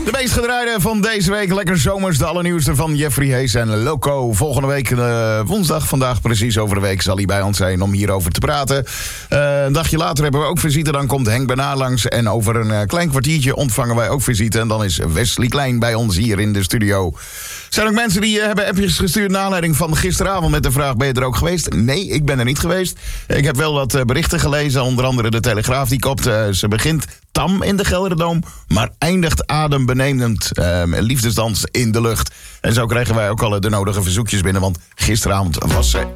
De meest gedraaide van deze week. Lekker zomers, de allernieuwste van Jeffrey Hees en Loco. Volgende week, woensdag, vandaag precies over de week, zal hij bij ons zijn om hierover te praten. Een dagje later hebben we ook visite. Dan komt Henk Bernard langs. En over een klein kwartiertje ontvangen wij ook visite. En dan is Wesley Klein bij ons hier in de studio. Er zijn ook mensen die hebben appjes gestuurd naar aanleiding van gisteravond met de vraag: ben je er ook geweest? Nee, ik ben er niet geweest. Ik heb wel wat berichten gelezen, onder andere de Telegraaf die kopt. Ze begint tam in de Gelderdoom, maar eindigt adembenemend. Liefdesdans in de lucht. En zo krijgen wij ook al de nodige verzoekjes binnen, want gisteravond was ze